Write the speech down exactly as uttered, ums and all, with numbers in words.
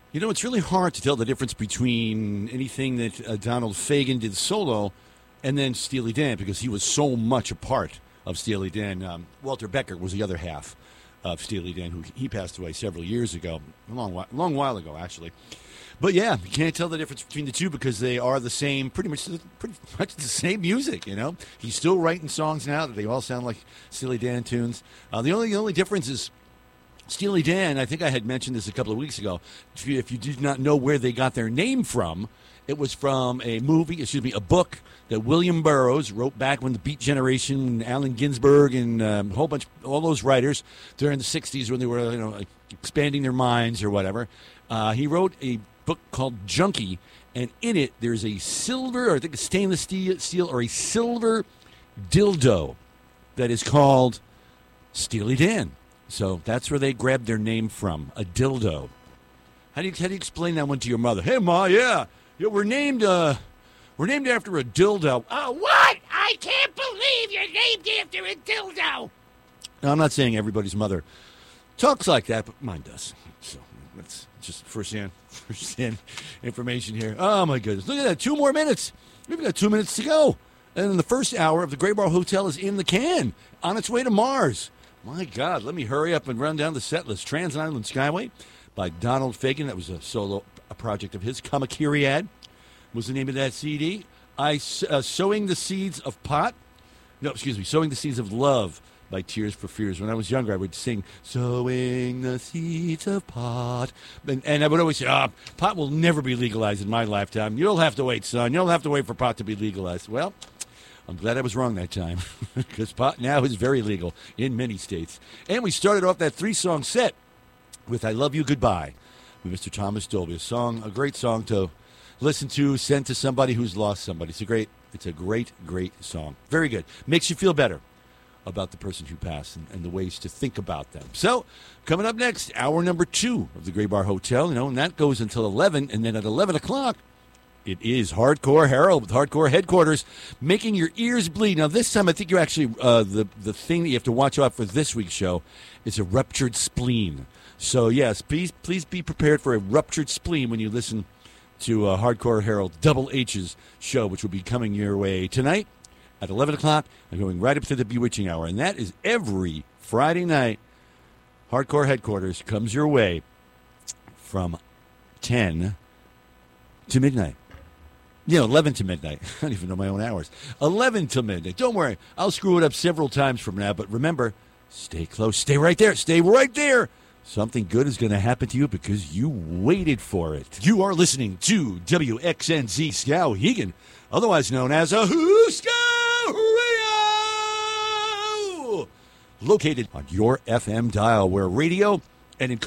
You know, it's really hard to tell the difference between anything that uh, Donald Fagen did solo and then Steely Dan, because he was so much a part of Steely Dan. Um, Walter Becker was the other half of Steely Dan, who he passed away several years ago, a long, while, long while ago, actually. But yeah, you can't tell the difference between the two because they are the same, pretty much, pretty much the same music. You know, he's still writing songs now that they all sound like Steely Dan tunes. Uh, the only the only difference is Steely Dan. I think I had mentioned this a couple of weeks ago. If you, if you did not know where they got their name from, it was from a movie, excuse me, a book that William Burroughs wrote back when the Beat Generation, Allen Ginsberg, and um, a whole bunch, all those writers during the sixties when they were, you know, expanding their minds or whatever. Uh, he wrote a book called Junkie, and in it there's a silver, or I think a stainless steel, steel or a silver dildo that is called Steely Dan. So that's where they grabbed their name from, a dildo. How do you how do you explain that one to your mother? Hey, Ma, yeah, yeah we're named uh, we're named after a dildo. Oh, what? I can't believe you're named after a dildo. Now, I'm not saying everybody's mother talks like that, but mine does. So that's just first-hand, first-hand information here. Oh, my goodness. Look at that. Two more minutes. We've got two minutes to go. And then the first hour of the Gray Bar Hotel is in the can, on its way to Mars. My God, let me hurry up and run down the set list. Trans-Island Skyway by Donald Fagen. That was a solo a project of his. Kamakiriad was the name of that C D. I, uh, Sowing the Seeds of Pot. No, excuse me. Sowing the Seeds of Love by Tears for Fears. When I was younger, I would sing, Sowing the Seeds of Pot. And, and I would always say, oh, pot will never be legalized in my lifetime. You'll have to wait, son. You'll have to wait for pot to be legalized. Well, I'm glad I was wrong that time, because pot now is very legal in many states. And we started off that three-song set with I Love You Goodbye with Mister Thomas Dolby, a song, a great song to listen to, send to somebody who's lost somebody. It's a great, it's a great, great song. Very good. Makes you feel better about the person who passed and, and the ways to think about them. So, coming up next, hour number two of the Gray Bar Hotel, you know, and that goes until eleven, and then at eleven o'clock, it is Hardcore Harold with Hardcore Headquarters, making your ears bleed. Now, this time, I think you actually, uh, the, the thing that you have to watch out for this week's show is a ruptured spleen. So, yes, please please be prepared for a ruptured spleen when you listen to uh, Hardcore Harold Double H's show, which will be coming your way tonight at eleven o'clock and going right up to the Bewitching Hour. And that is every Friday night. Hardcore Headquarters comes your way from ten to midnight. You know, eleven to midnight. I don't even know my own hours. eleven to midnight. Don't worry. I'll screw it up several times from now. But remember, stay close. Stay right there. Stay right there. Something good is going to happen to you because you waited for it. You are listening to W X N Z Skowhegan, otherwise known as a Huska Radio, located on your F M dial, where radio and